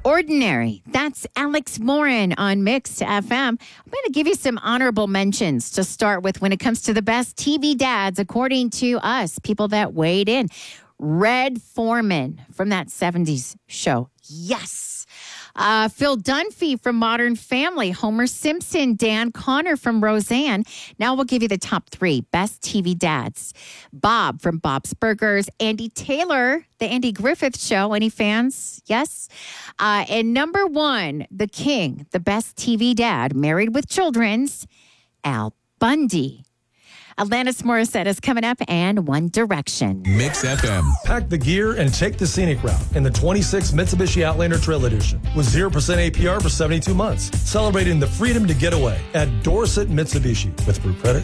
Ordinary. That's Alex Morin on Mix FM. I'm going to give you some honorable mentions to start with when it comes to the best TV dads, according to us, people that weighed in. Red Foreman from that 70s show. Yes. Phil Dunphy from Modern Family, Homer Simpson, Dan Connor from Roseanne. Now we'll give you the top 3 best TV dads. Bob from Bob's Burgers, Andy Taylor, The Andy Griffith Show. Any fans? Yes. And number 1, the king, the best TV dad, married with children's, Al Bundy. Alanis Morissette is coming up, and One Direction. Mix FM. Pack the gear and take the scenic route in the 26 Mitsubishi Outlander Trail Edition with 0% APR for 72 months. Celebrating the freedom to get away at Dorset Mitsubishi. With approved credit.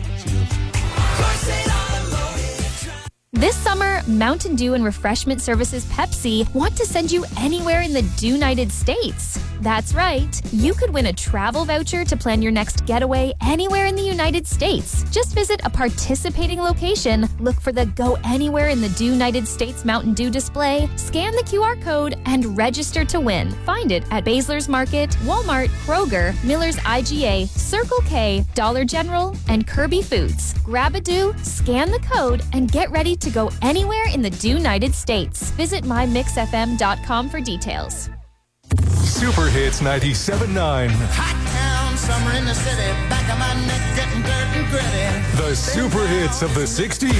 This summer, Mountain Dew and Refreshment Services Pepsi want to send you anywhere in the United States. That's right. You could win a travel voucher to plan your next getaway anywhere in the United States. Just visit a participating location, look for the Go Anywhere in the United States Mountain Dew display, scan the QR code, and register to win. Find it at Basler's Market, Walmart, Kroger, Miller's IGA, Circle K, Dollar General, and Kirby Foods. Grab a Dew, scan the code, and get ready to go anywhere in the United States. Visit mymixfm.com for details. Super Hits 97.9. Hot town, summer in the city, back of my neck getting dirt and gritty. The super hits of the 60s.